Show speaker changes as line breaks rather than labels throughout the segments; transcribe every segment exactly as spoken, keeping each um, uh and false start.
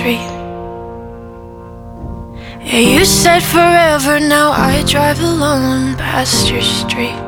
street. Yeah, you said forever, now I drive alone past your street.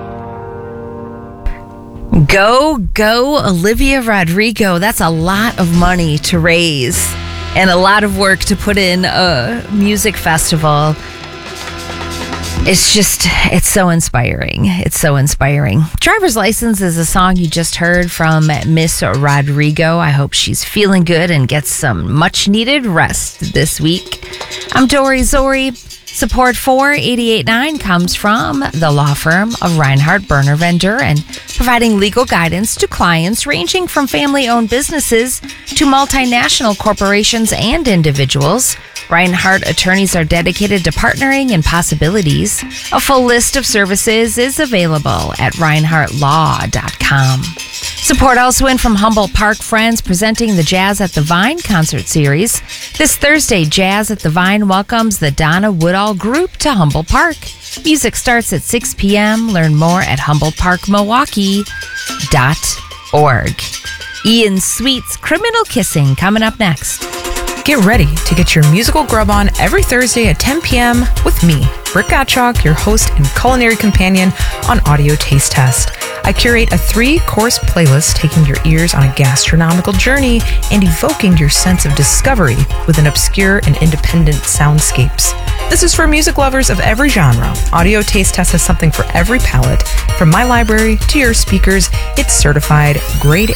Go, go, Olivia Rodrigo. That's a lot of money to raise and a lot of work to put in a music festival. It's just, it's so inspiring. It's so inspiring. Driver's License is a song you just heard from Miss Rodrigo. I hope she's feeling good and gets some much needed rest this week. I'm Dory Zori. Support for eighty-eight point nine comes from the law firm of Reinhardt, Berner, Van Duren, providing legal guidance to clients ranging from family-owned businesses to multinational corporations and individuals. Reinhardt attorneys are dedicated to partnering in possibilities. A full list of services is available at reinhardt law dot com. Support also in from Humboldt Park Friends presenting the Jazz at the Vine concert series. This Thursday, Jazz at the Vine welcomes the Donna Woodall Group to Humboldt Park. Music starts at six p.m. Learn more at humboldt park milwaukee dot org. Ian Sweet's Criminal Kissing coming up next.
Get ready to get your musical grub on every Thursday at ten p.m. with me, Rick Gottschalk, your host and culinary companion on Audio Taste Test. I curate a three-course playlist taking your ears on a gastronomical journey and evoking your sense of discovery with an obscure and independent soundscapes. This is for music lovers of every genre. Audio Taste Test has something for every palate. From my library to your speakers, it's certified grade